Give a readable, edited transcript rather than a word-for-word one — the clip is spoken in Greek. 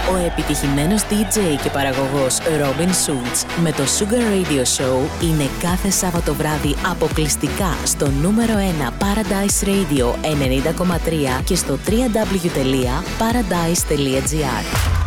Ο επιτυχημένος DJ και παραγωγός Robin Schulz με το Sugar Radio Show είναι κάθε Σάββατο βράδυ αποκλειστικά στο νούμερο 1 Paradise Radio 90,3 και στο www.paradise.gr.